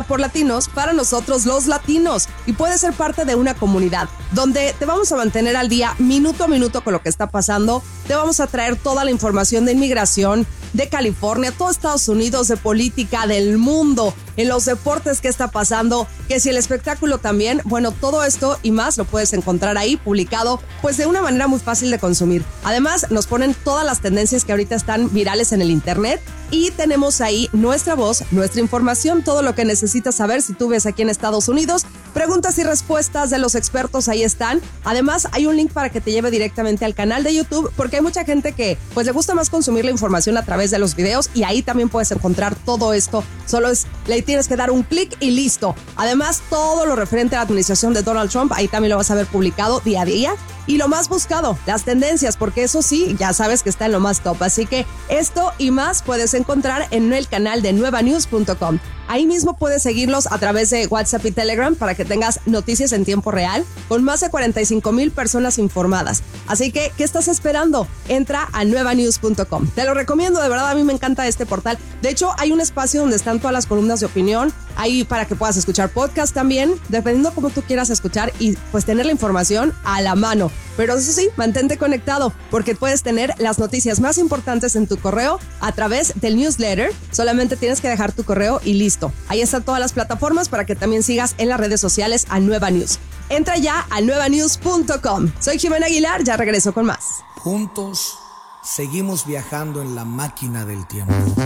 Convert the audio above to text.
por latinos para nosotros los latinos y puedes ser parte de una comunidad donde te vamos a mantener al día minuto a minuto con lo que está pasando. Te vamos a traer toda la información de inmigración, de California, todo Estados Unidos, de política, del mundo, en los deportes, qué está pasando, que si el espectáculo también. Bueno, todo esto y más lo puedes encontrar ahí publicado, pues de una manera muy fácil de consumir. Además, nos ponen todas las tendencias que ahorita están virales en el internet y tenemos ahí nuestra voz, nuestra información, todo lo que necesitas saber si tú ves aquí en Estados Unidos. Preguntas y respuestas de los expertos ahí están. Además, hay un link para que te lleve directamente al canal de YouTube, porque hay mucha gente que pues le gusta más consumir la información a través de los videos y ahí también puedes encontrar todo esto. Solo le tienes que dar un clic y listo. Además, todo lo referente a la administración de Donald Trump, ahí también lo vas a ver publicado día a día. Y lo más buscado, las tendencias, porque eso sí, ya sabes que está en lo más top. Así que esto y más puedes encontrar en el canal de nuevanews.com. Ahí mismo puedes seguirlos a través de WhatsApp y Telegram para que tengas noticias en tiempo real con más de 45,000 personas informadas. Así que, ¿qué estás esperando? Entra a nuevanews.com. Te lo recomiendo, de verdad, a mí me encanta este portal. De hecho, hay un espacio donde están todas las columnas de opinión, ahí para que puedas escuchar podcast también, dependiendo cómo tú quieras escuchar y pues tener la información a la mano. Pero eso sí, mantente conectado porque puedes tener las noticias más importantes en tu correo a través del newsletter. Solamente tienes que dejar tu correo y listo. Ahí están todas las plataformas para que también sigas en las redes sociales a Nueva News. Entra ya a nuevanews.com. Soy Jimena Aguilar, ya regreso con más. Juntos seguimos viajando en la máquina del tiempo.